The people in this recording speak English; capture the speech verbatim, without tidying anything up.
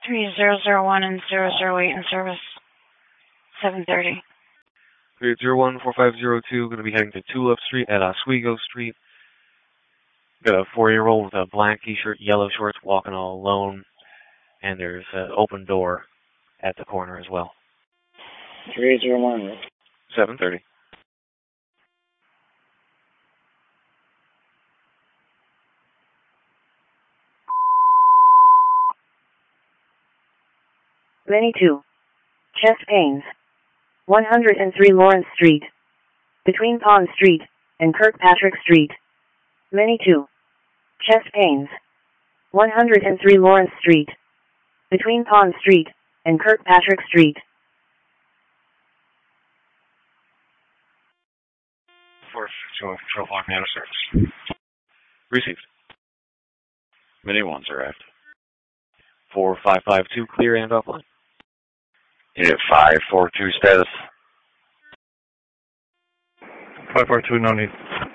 three zero zero one and zero zero eight in service. seven thirty. three zero one four five zero two, going to be heading to Tulip Street at Oswego Street. Got a four-year-old with a black t-shirt, yellow shorts, walking all alone. And there's an open door at the corner as well. three zero one. seven thirty. Many two. Chest pains. one hundred three Lawrence Street. Between Pond Street and Kirkpatrick Street. Many two. Chest pains. one hundred three Lawrence Street. Between Pond Street and Kirkpatrick Street. four fifty-one, Control Block Man of Service. Received. Mini one's arrived. four five five two, clear and offline. Unit five four two status. five four two, no need.